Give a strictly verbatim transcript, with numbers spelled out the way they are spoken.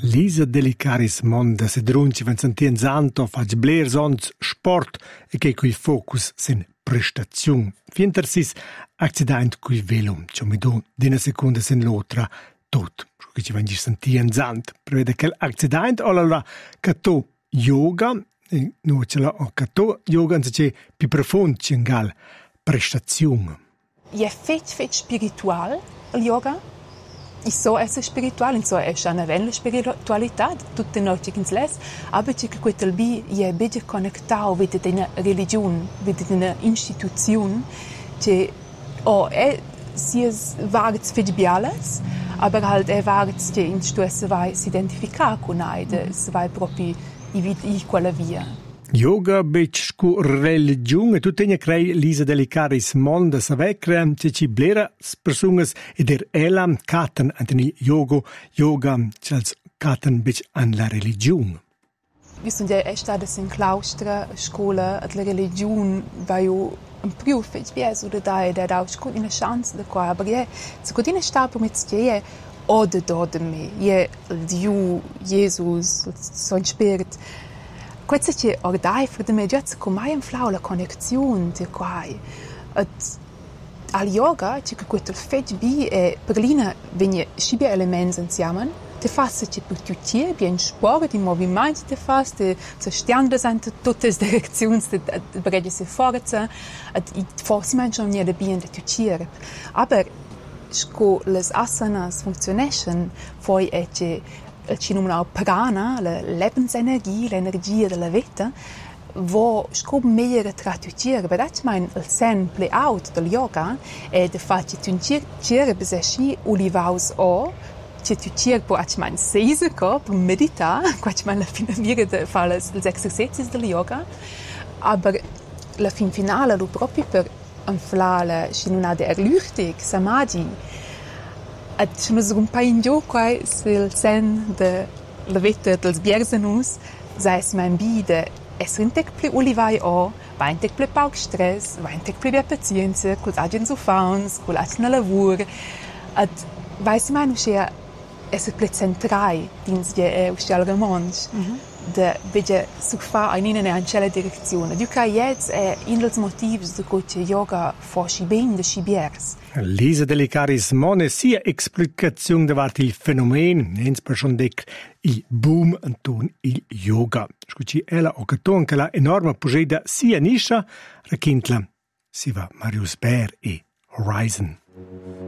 Lisa Delicaris Monda se drunci van sentien santo fac bler sons sport e che cui focus sin prestaziun. Finter sis accident cui velum, ciò mi do d'ina secunda sin l'otra tot. Che ci van gis sentien sant. Prevede che l'accident o la cato yoga, no ce la cato yoga se c'è più profond cingal prestaziun. Je fet fet spiritual il yoga. Ich so esse spiritual, so es ana vella spiritualità, tutte notti che les, aber che quel bi je bege connectau mit der religion, mit der institution, che o è si es vagts fitbiales, aber halt er vagts che in stuesse vai si identificar con aide, se vai proprio i vit i quella via. Yoga bec cu religion e tu tenia crei Lisa Delicaris Monda savecre che ci blera persungas ed er elam caten anteni yoga yoga chals caten bec an la religion. Wir sind ja stata in claustra scuola at la religion vai u un più fech bies oder dai der da scu in a chance de qua aber je so godina sta per mit stie od dod me je Dio Jesus son spirit. Questa che ordai per de mediazza con mai in flau la connessione de quai. At al yoga che questo fetch bi e perlina venne scibe elementi insieme. Te fasse che per tutti bien sport di movimento te fasse te stiande sind tutte le direzioni de brede se forza at i forse mangiano nie de bien de tutti. Aber sco les asanas funzionation foi e che ci nominau prana, la lebensenergie, l'energia della vita, vo scop meglio tradurre, perché mein il sen play out del yoga e de facci tuncir cire besesci ulivaus o che tu cire po ach mein seise co per medita, quach mein la fine mire de fare els exercizi del yoga, aber la fin finale lo proprio per inflare scinuna de erlüchtig, samadhi. At sono un po' in gioco sul sen de la vita dels biersenus, sai es mein bide, es rintek pli olivai o, va intek pli pauk stress, va intek pli pazienza, cos agien so fauns, col agien a lavur, at vais mein uscia es pli centrai dins je e uscia al remonch, de bege sufa a in in ancella direzione. Du ca jetzt è in dels motivs de coche yoga fosci ben de scibiers. Lisa Delicaris Monda sia explicazione davanti il fenomeno, nens per schon dec il boom anton il yoga. Scuci ella o caton che la enorme pugeda sia niscia, racchintla si va Marius Bär e Horizon.